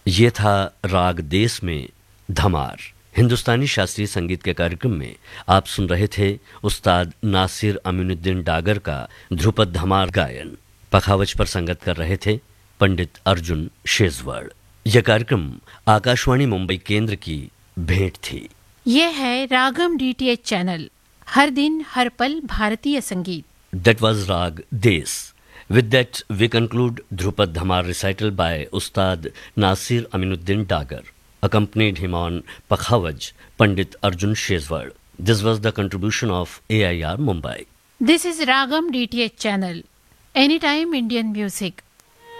ये था राग देश में धमार। हिंदुस्तानी शास्त्रीय संगीत के कार्यक्रम में आप सुन रहे थे उस्ताद नासिर अमीनुद्दीन डागर का ध्रुपद धमार गायन। पखावज पर संगत कर रहे थे पंडित अर्जुन शेजवाड़। यह कार्यक्रम आकाशवाणी मुंबई केंद्र की भेंट थी। यह है रागम डीटीएच चैनल, हर दिन हर पल भारतीय संगीत। That was Rag Des. With that, we conclude Dhrupad Dhamar recital by Ustad Nasir Aminuddin Dagar. Accompanied him on Pakhavaj, Pandit Arjun Shezwad. This was the contribution of AIR Mumbai. This is Ragam DTH channel. Anytime Indian music.